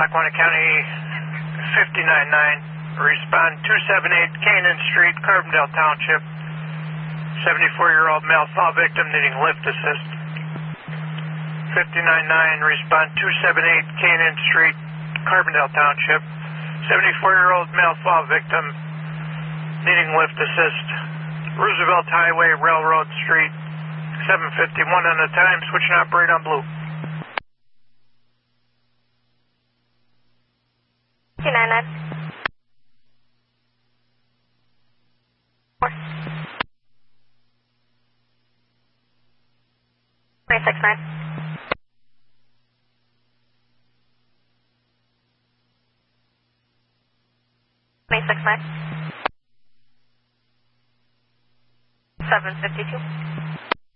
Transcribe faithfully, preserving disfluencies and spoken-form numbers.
Lackawanna County fifty-nine nine. Respond two seventy-eight Canaan Street, Carbondale Township. seventy-four-year-old male fall victim needing lift assist. fifty-nine nine. Respond two seventy-eight Canaan Street, Carbondale Township. seventy-four-year-old male fall victim needing lift assist. Roosevelt Highway, Railroad Street, seven fifty-one on the time. Switch and operate on blue. fifty-nine nine. twenty-six nine. twenty-six nine. seven fifty-two.